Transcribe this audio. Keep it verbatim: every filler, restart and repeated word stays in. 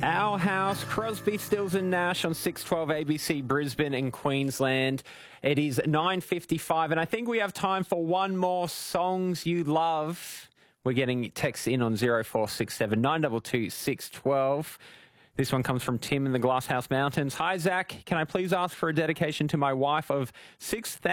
Our House, Crosby, Stills and Nash on six twelve A B C Brisbane and Queensland. It is nine fifty-five and I think we have time for one more Songs You Love. We're getting texts in on zero four six seven nine two two six one two. This one comes from Tim in the Glasshouse Mountains. Hi, Zach. Can I please ask for a dedication to my wife of six thousand